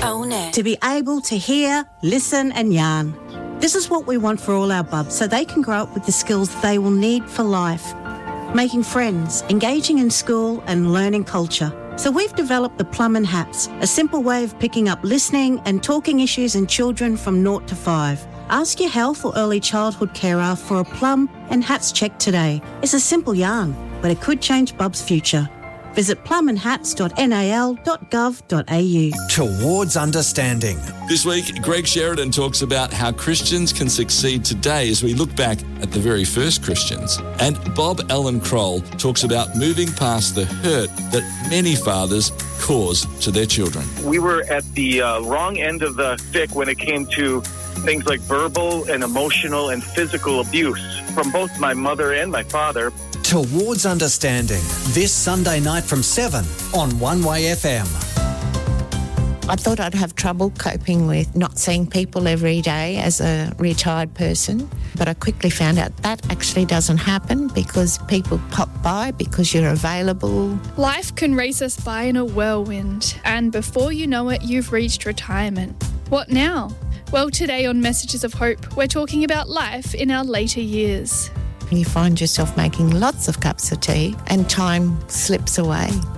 Own it. To be able to hear, listen and yarn. This is what we want for all our bubs so they can grow up with the skills they will need for life. Making friends, engaging in school and learning culture. So we've developed the Plum and Hats, a simple way of picking up listening and talking issues in children from 0 to 5. Ask your health or early childhood carer for a Plum and Hats check today. It's a simple yarn, but it could change Bub's future. Visit plumandhats.nal.gov.au. Towards understanding. This week, Greg Sheridan talks about how Christians can succeed today as we look back at the very first Christians. And Bob Allen Kroll talks about moving past the hurt that many fathers cause to their children. We were at the wrong end of the stick when it came to things like verbal and emotional and physical abuse from both my mother and my father. Towards Understanding, this Sunday night from 7 on One Way FM. I thought I'd have trouble coping with not seeing people every day as a retired person, but I quickly found out that actually doesn't happen because people pop by because you're available. Life can race us by in a whirlwind, and before you know it, you've reached retirement. What now? Well, today on Messages of Hope, we're talking about life in our later years. You find yourself making lots of cups of tea and time slips away.